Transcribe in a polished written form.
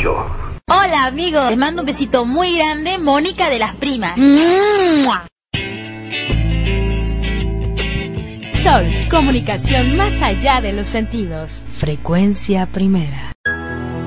yo. Hola amigos, les mando un besito muy grande, Mónica de las Primas. Sol, comunicación más allá de los sentidos. Frecuencia primera.